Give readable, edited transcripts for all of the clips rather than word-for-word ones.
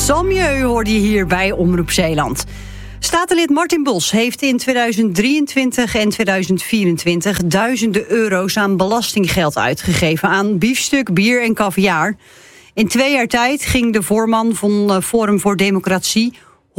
Sommieu hoorde je hier bij Omroep Zeeland. Statenlid Martin Bos heeft in 2023 en 2024 duizenden euro's aan belastinggeld uitgegeven aan biefstuk, bier en caviar. In 2 jaar tijd ging de voorman van Forum voor Democratie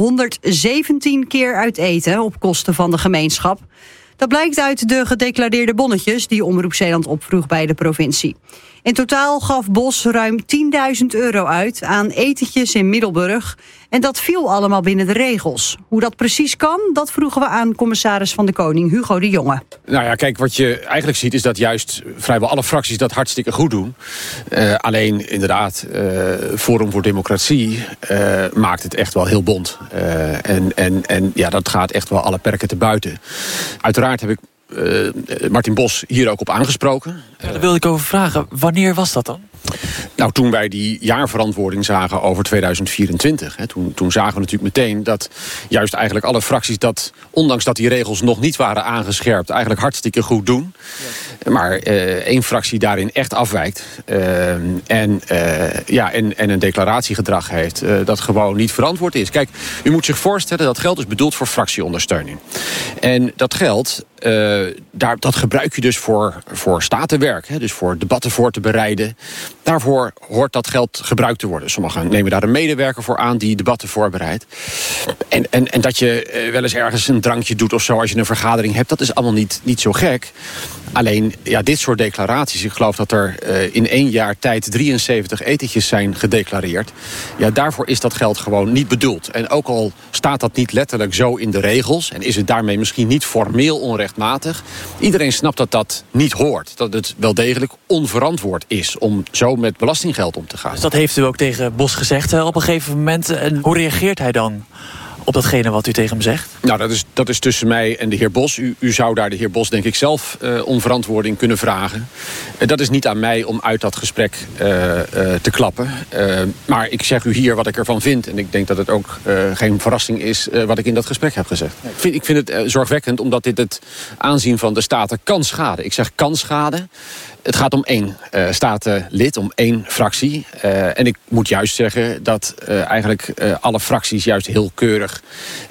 117 keer uit eten op kosten van de gemeenschap. Dat blijkt uit de gedeclareerde bonnetjes die Omroep Zeeland opvroeg bij de provincie. In totaal gaf Bos ruim 10.000 euro uit aan etentjes in Middelburg. En dat viel allemaal binnen de regels. Hoe dat precies kan, dat vroegen we aan commissaris van de Koning Hugo de Jonge. Nou ja, kijk, wat je eigenlijk ziet is dat juist vrijwel alle fracties dat hartstikke goed doen. Alleen inderdaad, Forum voor Democratie maakt het echt wel heel bont. En ja, dat gaat echt wel alle perken te buiten. Uiteraard heb ik Martin Bos hier ook op aangesproken. Daar wilde ik over vragen. Wanneer was dat dan? Nou, toen wij die jaarverantwoording zagen over 2024... Toen zagen we natuurlijk meteen dat juist eigenlijk alle fracties dat, ondanks dat die regels nog niet waren aangescherpt, eigenlijk hartstikke goed doen. Ja. Maar één fractie daarin echt afwijkt en een declaratiegedrag heeft dat gewoon niet verantwoord is. Kijk, u moet zich voorstellen dat geld is bedoeld voor fractieondersteuning. En dat geld, dat gebruik je dus voor statenwerk. Dus voor debatten voor te bereiden. Daarvoor hoort dat geld gebruikt te worden. Sommigen nemen daar een medewerker voor aan die debatten voorbereidt. En dat je wel eens ergens een drankje doet of zo als je een vergadering hebt, dat is allemaal niet zo gek. Alleen, ja, dit soort declaraties, ik geloof dat er in 1 jaar tijd 73 etentjes zijn gedeclareerd. Ja, daarvoor is dat geld gewoon niet bedoeld. En ook al staat dat niet letterlijk zo in de regels en is het daarmee misschien niet formeel onrechtmatig, iedereen snapt dat dat niet hoort. Dat het wel degelijk onverantwoord is om zo met belastinggeld om te gaan. Dus dat heeft u ook tegen Bos gezegd op een gegeven moment. En hoe reageert hij dan op datgene wat u tegen hem zegt? Nou, dat is tussen mij en de heer Bos. U zou daar de heer Bos denk ik zelf om verantwoording kunnen vragen. Dat is niet aan mij om uit dat gesprek te klappen. Maar ik zeg u hier wat ik ervan vind. En ik denk dat het ook geen verrassing is wat ik in dat gesprek heb gezegd. Ik vind het zorgwekkend omdat dit het aanzien van de Staten kan schaden. Ik zeg kan schaden. Het gaat om 1 statenlid, om 1 fractie. En ik moet juist zeggen dat eigenlijk alle fracties juist heel keurig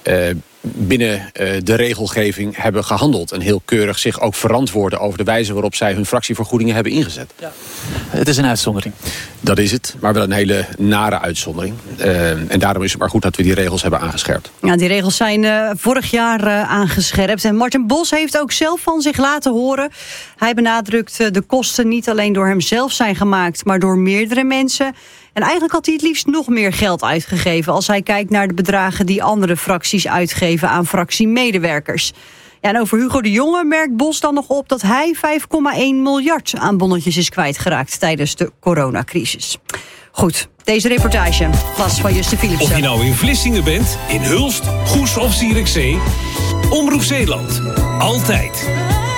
binnen de regelgeving hebben gehandeld. En heel keurig zich ook verantwoorden over de wijze waarop zij hun fractievergoedingen hebben ingezet. Ja. Het is een uitzondering. Dat is het, maar wel een hele nare uitzondering. En daarom is het maar goed dat we die regels hebben aangescherpt. Ja, die regels zijn vorig jaar aangescherpt. En Martin Bos heeft ook zelf van zich laten horen. Hij benadrukt de kosten niet alleen door hemzelf zijn gemaakt, maar door meerdere mensen. En eigenlijk had hij het liefst nog meer geld uitgegeven als hij kijkt naar de bedragen die andere fracties uitgeven aan fractiemedewerkers. Ja, en over Hugo de Jonge merkt Bos dan nog op dat hij 5,1 miljard aan bonnetjes is kwijtgeraakt tijdens de coronacrisis. Goed, deze reportage was van Juste Philipsen. Of je nou in Vlissingen bent, in Hulst, Goes of Zierikzee, Omroep Zeeland. Altijd.